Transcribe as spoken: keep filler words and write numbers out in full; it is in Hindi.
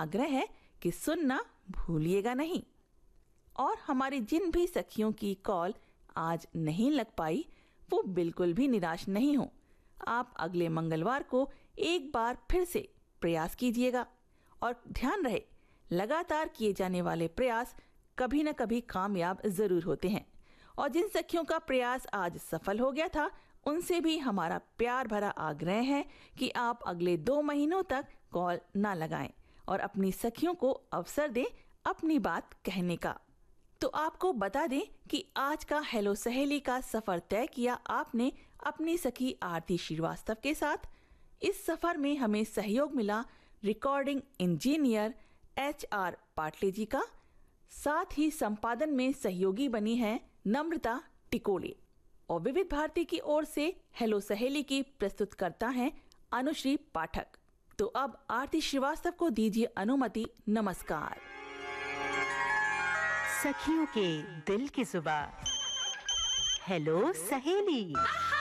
आग्रह है कि सुनना भूलिएगा नहीं। और हमारी जिन भी सखियों की कॉल आज नहीं लग पाई, वो बिल्कुल भी निराश नहीं हो। आप अगले मंगलवार को एक बार फिर से प्रयास कीजिएगा। और ध्यान रहे, लगातार किए जाने वाले प्रयास कभी न कभी कामयाब जरूर होते हैं। और जिन सखियों का प्रयास आज सफल हो गया था, उनसे भी हमारा प्यार भरा आग्रह है कि आप अगले दो महीनों तक कॉल ना लगाएं और अपनी सखियों को अवसर दें अपनी बात कहने का। तो आपको बता दें कि आज का हेलो सहेली का सफर तय किया आपने अपनी सखी आरती श्रीवास्तव के साथ। इस सफर में हमें सहयोग मिला recording engineer H R Patle जी का। साथ ही संपादन में सहयोगी बनी है नम्रता टिकोले। और विविध भारती की ओर से हेलो सहेली की प्रस्तुत करता है अनुश्री पाठक। तो अब आरती श्रीवास्तव को दीजिए अनुमति। नमस्कार। सखियों के दिल की जुबान, हेलो सहेली।